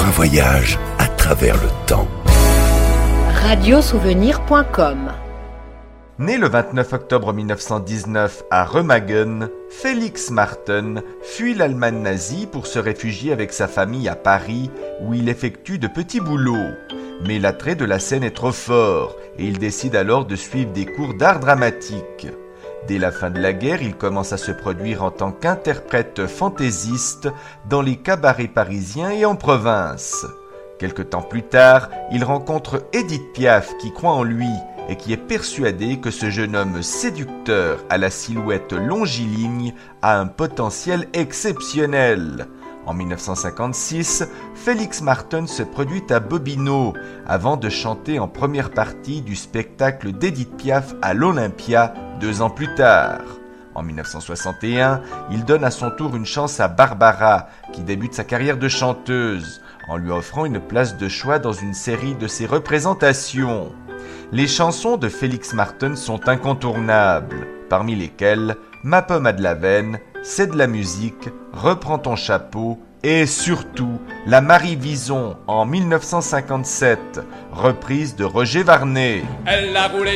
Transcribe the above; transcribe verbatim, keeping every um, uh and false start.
un voyage à travers le temps. radiosouvenir point com. Né le vingt-neuf octobre mille neuf cent dix-neuf à Remagen, Felix Marten fuit l'Allemagne nazie pour se réfugier avec sa famille à Paris, où il effectue de petits boulots. Mais l'attrait de la scène est trop fort, et il décide alors de suivre des cours d'art dramatique. Dès la fin de la guerre, il commence à se produire en tant qu'interprète fantaisiste dans les cabarets parisiens et en province. Quelque temps plus tard, il rencontre Édith Piaf qui croit en lui et qui est persuadée que ce jeune homme séducteur à la silhouette longiligne a un potentiel exceptionnel. En mille neuf cent cinquante-six, Felix Marten se produit à Bobino avant de chanter en première partie du spectacle d'Édith Piaf à l'Olympia deux ans plus tard. En mille neuf cent soixante et un, il donne à son tour une chance à Barbara, qui débute sa carrière de chanteuse, en lui offrant une place de choix dans une série de ses représentations. Les chansons de Felix Marten sont incontournables, parmi lesquelles Ma pomme a de la veine, C'est de la musique, Reprends ton chapeau et surtout La Marie Vison en mille neuf cent cinquante-sept, reprise de Roger Varnet. Elle a roulé